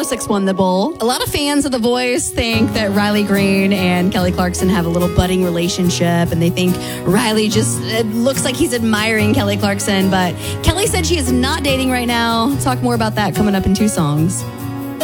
106 won the bowl. A lot of fans of The Voice think that Riley Green and Kelly Clarkson have a little budding relationship, and they think Riley just looks like he's admiring Kelly Clarkson, but Kelly said she is not dating right now. Talk more about that coming up in 2 songs.